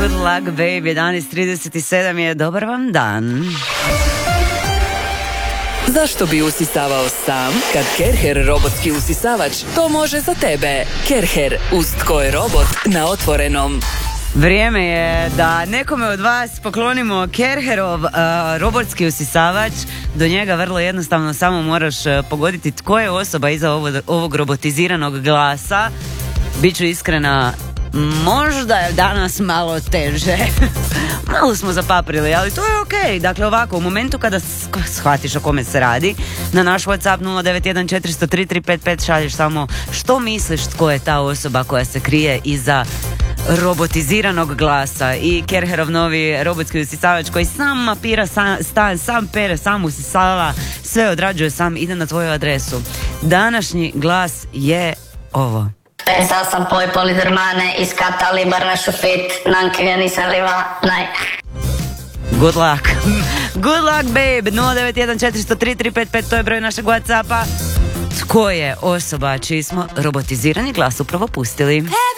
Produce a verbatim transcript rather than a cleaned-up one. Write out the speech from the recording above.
Good luck babe, jedanaest trideset sedam je, dobar vam dan. Zašto bi usisavao sam, kad Kerher robotski usisavač to može za tebe? Kerher, uz tko je robot na otvorenom. Vrijeme je da nekome od vas poklonimo Kerherov uh, robotski usisavač. Do njega vrlo jednostavno samo moraš uh, pogoditi tko je osoba iza ovog, ovog robotiziranog glasa. Biću iskrena, možda je danas malo teže. Malo smo zapaprili, ali to je okej. Dakle, ovako, u momentu kada shvatiš o kome se radi, na naš WhatsApp nula devet jedan četiri zero tri tri pet pet šalješ samo što misliš tko je ta osoba koja se krije iza robotiziranog glasa. I Kerherov novi robotski usisavač koji sam mapira, sam, sta, sam pere, sam usisava, sve odrađuje sam, ide na tvoju adresu. Današnji glas je ovo. Pensao sam poi polidrmane iskatali bar našu fit, nanke ga nisam riva, naj. Good luck. Good luck babe. nula devet jedan četiri zero tri tri pet pet, to je broj našeg WhatsAppa. Tko je osoba čiji smo robotizirani glas upravo pustili?